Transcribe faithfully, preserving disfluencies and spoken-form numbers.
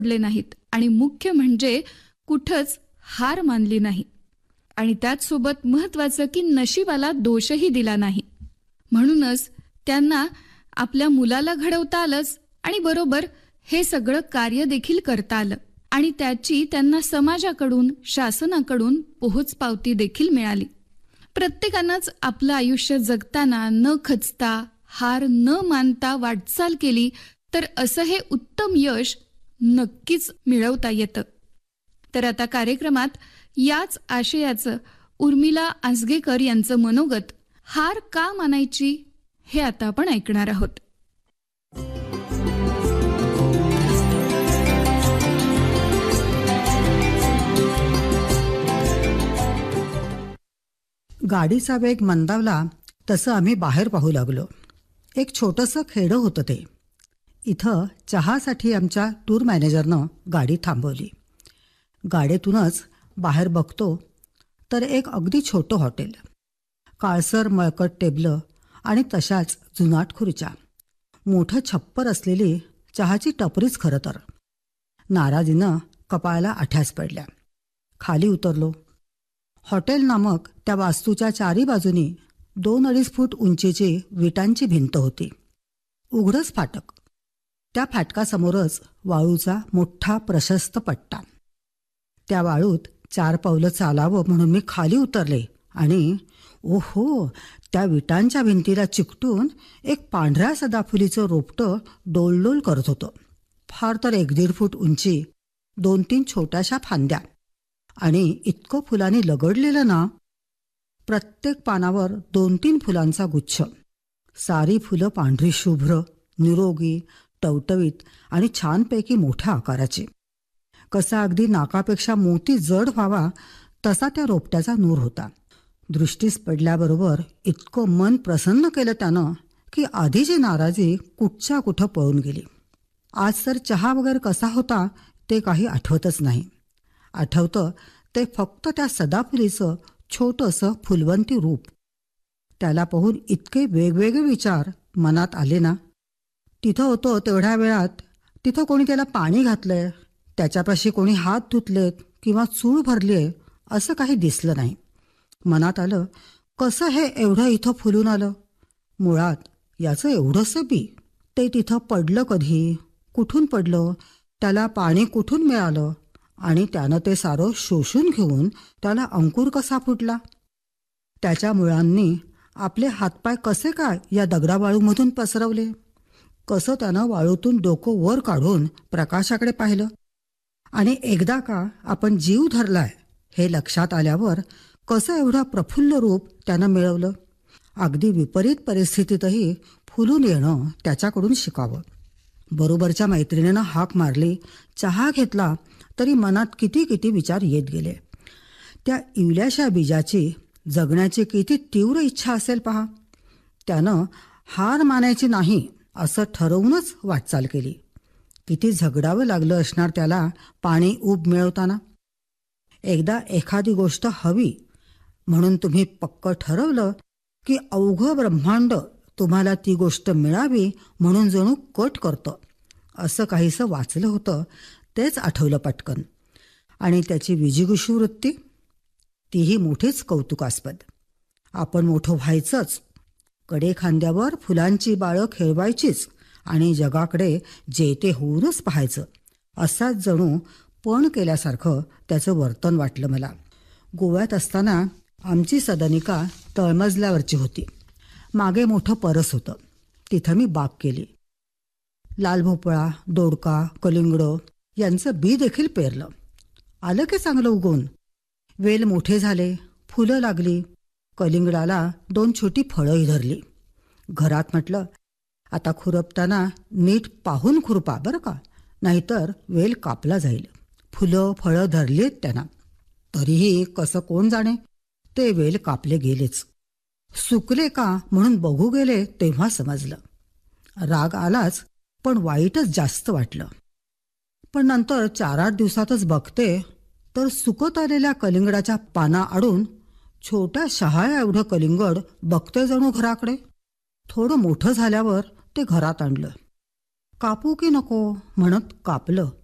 पडले नाहीत आणि मुख्य म्हणजे कुठंच हार मानली नाही. आणि त्याचसोबत महत्वाचं की नशिबाला दोषही दिला नाही. म्हणूनच त्यांना आपल्या मुलाला घडवता आलंच आणि बरोबर हे सगळं कार्य देखील करता आलं आणि त्याची त्यांना समाजाकडून, शासनाकडून पोहोचपावती देखील मिळाली. प्रत्येकानंच आपलं आयुष्य जगताना न खचता, हार न मानता वाटचाल केली तर असं हे उत्तम यश नक्कीच मिळवता येतं. तर आता कार्यक्रमात याच आशयाचं उर्मिला आसगेकर यांचं मनोगत हार का मानायची हे आता आपण ऐकणार आहोत. गाडीचा वेग मंदावला तसं आम्ही बाहेर पाहू लागलो. एक छोटंसं खेडं होतं ते. इथं चहासाठी आमच्या टूर मॅनेजरनं गाडी थांबवली. गाडीतूनच बाहेर बघतो तर एक अगदी छोटं हॉटेल, काळसर मळकट टेबलं आणि तशाच जुनाट खुर्च्या, मोठं छप्पर असलेली चहाची टपरीच खरं तर. नाराजीनं कपाळाला आठ्यास पडल्या. खाली उतरलो. हॉटेल नामक त्या वास्तूच्या चारी बाजूनी दोन अडीच फूट उंचीची विटांची भिंत होती. उघडच फाटक. त्या फाटकासमोरच वाळूचा मोठा प्रशस्त पट्टा. त्या वाळूत चार पावलं चालावं म्हणून मी खाली उतरले आणि ओहो, त्या विटांच्या भिंतीला चिकटून एक पांढऱ्या सदाफुलीचं रोपटं डोलडोल करत होतं. फार तर एक दीड फूट उंची, दोन तीन छोट्याशा फांद्या आणि इतकं फुलांनी लगडलेलं ना. प्रत्येक पानावर दोन तीन फुलांचा गुच्छ. सारी फुलं पांढरी शुभ्र, निरोगी, टवटवीत आणि छानपैकी मोठ्या आकाराची. कसा अगदी नाकापेक्षा मोती जड व्हावा तसा त्या रोपट्याचा नूर होता. दृष्टीस पडल्याबरोबर इतकं मन प्रसन्न केलं त्यानं की आधीची नाराजी कुठच्या कुठं पळून गेली. आज तर चहा वगैरे कसा होता ते काही आठवतच नाही. आठवतं ते फक्त त्या सदाफुलीचं छोटंसं फुलवंती रूप. त्याला पाहून इतके वेगवेगळे विचार मनात आले ना. तिथं होतो तेवढ्या वेळात तिथं कोणी त्याला पाणी घातलंय, त्याच्यापाशी कोणी हात धुतलेत किंवा चूळ भरलीय असं काही दिसलं नाही. मनात आलं, कसं हे एवढं इथं फुलून आलं. मुळात याचं एवढंसं बी ते तिथं पडलं कधी, कुठून पडलं, त्याला पाणी कुठून मिळालं आणि त्यानं ते सारं शोषून घेऊन त्याला अंकुर कसा फुटला. त्याच्या मुळांनी आपले हातपाय कसे काय या दगडावाळूमधून पसरवले. कसं त्यानं वाळूतून डोकं वर काढून प्रकाशाकडे पाहिलं आणि एकदा का आपण जीव धरलाय हे लक्षात आल्यावर कसं एवढं प्रफुल्ल रूप त्यानं मिळवलं. अगदी विपरीत परिस्थितीतही फुलून येणं त्याच्याकडून शिकावं. बरोबरच्या मैत्रिणीनं हाक मारली, चहा घेतला तरी मनात किती किती विचार येत गेले. त्या इवल्याशा बीजाची जगण्याची किती तीव्र इच्छा असेल पहा. त्यानं हार मानायची नाही असं ठरवूनच वाटचाल केली. किती झगडावं लागलं असणार त्याला पाणी ऊब मिळवताना. एकदा एखादी गोष्ट हवी म्हणून तुम्ही पक्क ठरवलं की अवघं ब्रह्मांड तुम्हाला ती गोष्ट मिळावी म्हणून जणू कट करतं. असं काहीसं वाचलं होतं, तेच आठवलं पटकन. आणि त्याची विजिगुषू वृत्ती, तीही मोठीच कौतुकास्पद. आपण मोठं व्हायचंच, कडे खांद्यावर फुलांची बाळं खेळवायचीच आणि जगाकडे जे ते होऊनच पाहायचं, असाच जणू पण केल्यासारखं त्याचं वर्तन वाटलं मला. गोव्यात असताना आमची सदनिका तळमजल्यावरची होती. मागे मोठं परस होतं. तिथं मी बाग केली. लाल भोपळा, दोडका, कलिंगड यांचं बी देखील पेरलं. आलं की चांगलं उगवून. वेल मोठे झाले, फुलं लागली. कलिंगडाला दोन छोटी फळंही धरली. घरात म्हटलं, आता खुरपताना नीट पाहून खुरपा बरं का, नाहीतर वेल कापला जाईल. फुलं फळं धरलीत त्यांना. तरीही कसं कोण जाणे, ते वेल कापले गेलेच. सुकले का म्हणून बघू गेले तेव्हा समजलं. राग आलाच, पण वाईटच जास्त वाटलं. पण नंतर चार आठ दिवसातच बघते तर सुकत आलेल्या कलिंगडाच्या पाना आडून छोट्या शहाळ्या एवढं कलिंगड बघते जणू घराकडे. थोडं मोठं झाल्यावर ते घरात आणलं. कापू की नको म्हणत कापलं.